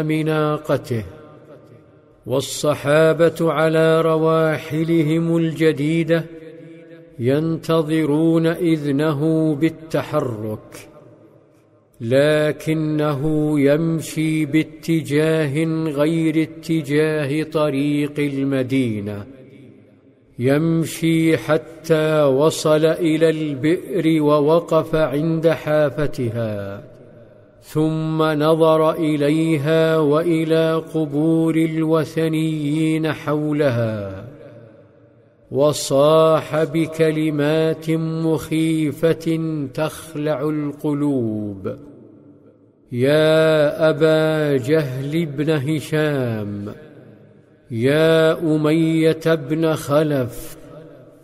ناقته، والصحابة على رواحلهم الجديدة ينتظرون إذنه بالتحرك، لكنه يمشي باتجاه غير اتجاه طريق المدينة، يمشي حتى وصل إلى البئر ووقف عند حافتها، ثم نظر إليها وإلى قبور الوثنيين حولها، وصاح بكلمات مخيفة تخلع القلوب: يا أبا جهل بن هشام، يا أمية بن خلف،